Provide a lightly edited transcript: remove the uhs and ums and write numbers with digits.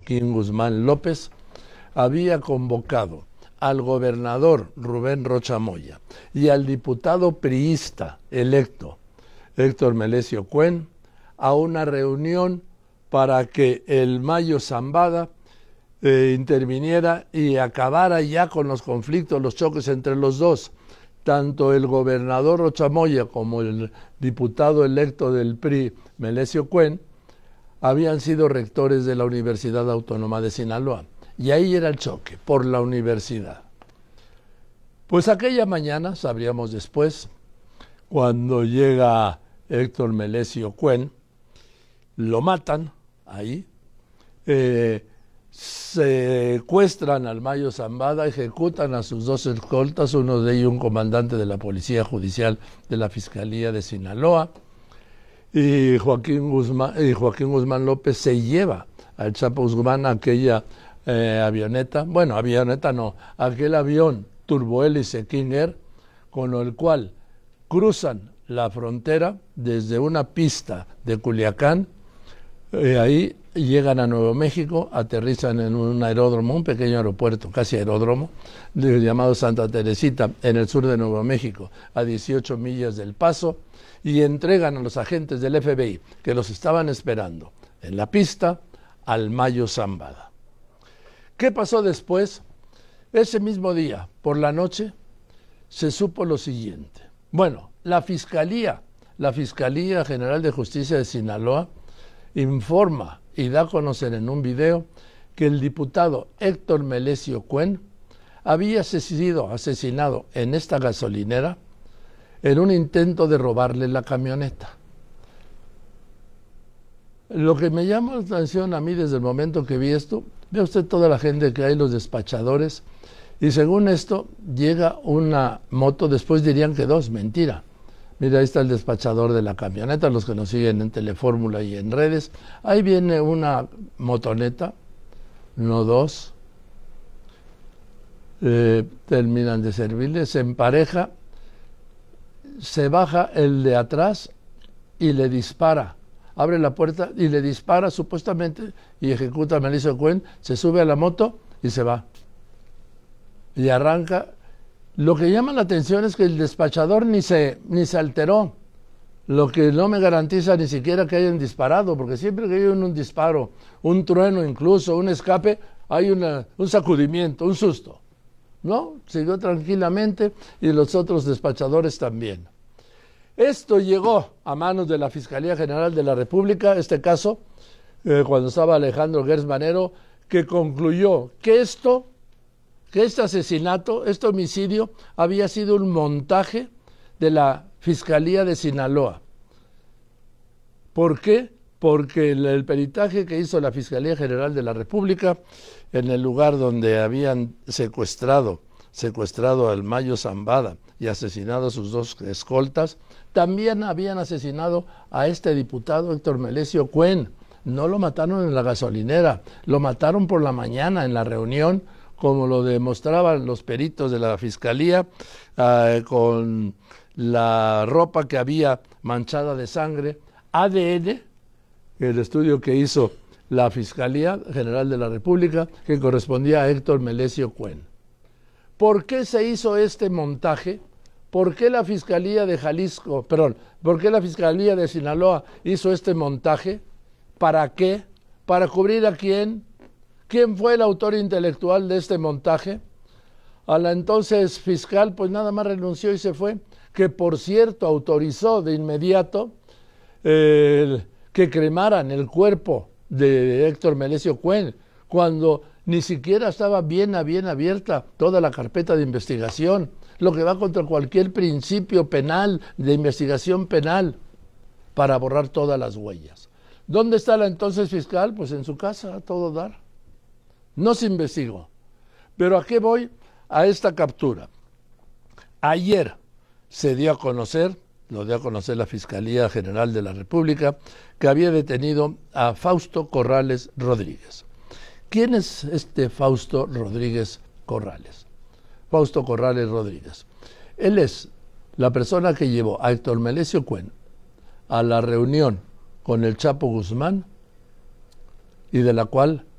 Joaquín Guzmán López, había convocado al gobernador Rubén Rocha Moya y al diputado priista electo Héctor Melesio Cuen a una reunión para que el Mayo Zambada interviniera y acabara ya con los conflictos, los choques entre los dos. Tanto el gobernador Rocha Moya como el diputado electo del PRI, Melesio Cuen, habían sido rectores de la Universidad Autónoma de Sinaloa. Y ahí era el choque, por la universidad. Pues aquella mañana, sabríamos después, cuando llega Héctor Melesio Cuen, lo matan ahí, secuestran al Mayo Zambada, ejecutan a sus dos escoltas, uno de ellos un comandante de la Policía Judicial de la Fiscalía de Sinaloa, y Joaquín Guzmán López se lleva al Chapo Guzmán a aquella avioneta, bueno, avioneta no, aquel avión turbohélice King Air, con el cual cruzan la frontera desde una pista de Culiacán, ahí llegan a Nuevo México, aterrizan en un aeródromo, un pequeño aeropuerto, casi aeródromo, llamado Santa Teresita, en el sur de Nuevo México, a 18 millas del Paso, y entregan a los agentes del FBI, que los estaban esperando en la pista, al Mayo Zambada. ¿Qué pasó después? Ese mismo día, por la noche, se supo lo siguiente. Bueno, la Fiscalía General de Justicia de Sinaloa informa y da a conocer en un video que el diputado Héctor Melesio Cuen había sido asesinado en esta gasolinera en un intento de robarle la camioneta. Lo que me llama la atención a mí desde el momento que vi esto, ve usted toda la gente que hay, los despachadores, y según esto llega una moto, después dirían que dos, mentira. Mira, ahí está el despachador de la camioneta, los que nos siguen en Telefórmula y en redes. Ahí viene una motoneta, no dos, terminan de servirle, se empareja, se baja el de atrás y le dispara. Abre la puerta y le dispara supuestamente y ejecuta a Melesio Cuen, se sube a la moto y se va. Y arranca. Lo que llama la atención es que el despachador ni se alteró, lo que no me garantiza ni siquiera que hayan disparado, porque siempre que hay un disparo, un trueno incluso, un escape, hay un sacudimiento, un susto. ¿No? Siguió tranquilamente y los otros despachadores también. Esto llegó a manos de la Fiscalía General de la República, este caso, cuando estaba Alejandro Gertz Manero, que concluyó que este asesinato, este homicidio, había sido un montaje de la Fiscalía de Sinaloa. ¿Por qué? Porque el peritaje que hizo la Fiscalía General de la República en el lugar donde habían secuestrado al Mayo Zambada y asesinado a sus dos escoltas, también habían asesinado a este diputado Héctor Melesio Cuen. No lo mataron en la gasolinera, lo mataron por la mañana en la reunión, como lo demostraban los peritos de la Fiscalía, con la ropa que había manchada de sangre, ADN, el estudio que hizo la Fiscalía General de la República, que correspondía a Héctor Melesio Cuen. ¿Por qué se hizo este montaje? ¿Por qué la Fiscalía de ¿por qué la Fiscalía de Sinaloa hizo este montaje? ¿Para qué? ¿Para cubrir a quién? ¿Quién fue el autor intelectual de este montaje? A la entonces fiscal, pues nada más renunció y se fue, que por cierto autorizó de inmediato que cremaran el cuerpo de Héctor Melesio Cuen, cuando ni siquiera estaba bien abierta toda la carpeta de investigación, lo que va contra cualquier principio penal, de investigación penal, para borrar todas las huellas. ¿Dónde está la entonces fiscal? Pues en su casa, a todo dar. No se investigó. Pero ¿a qué voy? A esta captura. Ayer se dio a conocer, lo dio a conocer la Fiscalía General de la República, que había detenido a Fausto Corrales Rodríguez. ¿Quién es este Fausto Rodríguez Corrales? Fausto Corrales Rodríguez. Él es la persona que llevó a Héctor Melesio Cuen a la reunión con el Chapo Guzmán y de la cual